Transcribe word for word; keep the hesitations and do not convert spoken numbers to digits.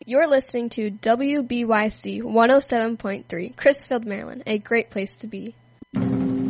You're listening to W B Y C one oh seven point three, Crisfield, Maryland, a great place to be.